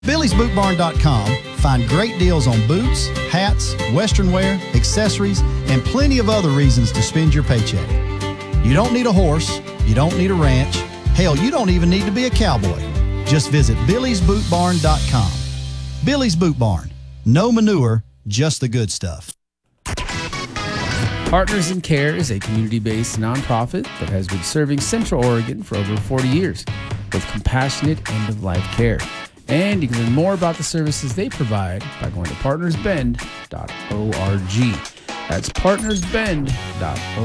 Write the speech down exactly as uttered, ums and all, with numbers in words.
Billy's Boot Barn dot com. Find great deals on boots, hats, western wear, accessories, and plenty of other reasons to spend your paycheck. You don't need a horse. You don't need a ranch. Hell, you don't even need to be a cowboy. Just visit Billy's Boot Barn dot com. Billy's Boot Barn. No manure, just the good stuff. Partners in Care is a community-based nonprofit that has been serving Central Oregon for over forty years with compassionate end-of-life care. And you can learn more about the services they provide by going to partners bend dot org. That's partners bend dot org.